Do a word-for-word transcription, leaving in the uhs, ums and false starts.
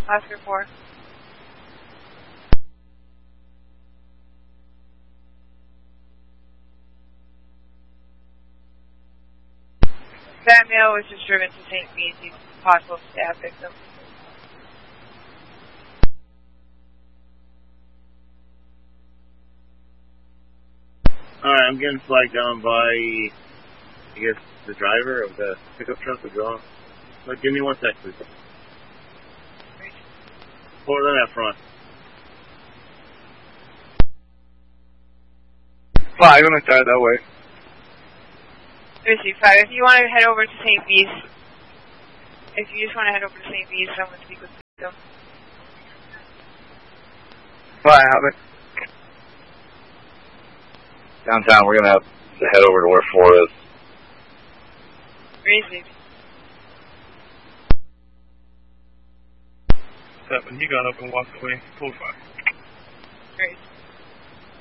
Oscar four. That male was just driven to Saint Bede's. He's a possible stab victim. Alright, I'm getting flagged down by, I guess, the driver of the pickup truck was wrong. But give me one sec, please. Forward on that front. Five, I'm gonna start that way. Thursday five. If you want to head over to Saint Bede's, if you just want to head over to Saint Bede's, someone speak with them. Five, have it. Downtown, we're gonna have to head over to where four is. Crazy. Seven, he got up and walked away. Full five.